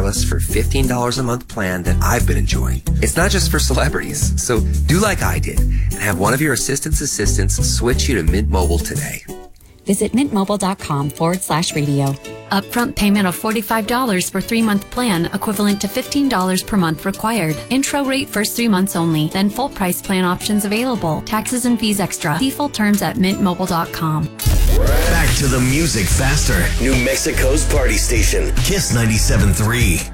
wireless for $15 a month plan that I've been enjoying. It's not just for celebrities, so do like I did and have one of your assistants switch you to Mint Mobile today. Visit mintmobile.com/radio. Upfront payment of $45 for 3-month plan, equivalent to $15 per month required. Intro rate first 3 months only, then full price plan options available. Taxes and fees extra. See full terms at mintmobile.com. Back to the music faster. New Mexico's party station, Kiss 97.3.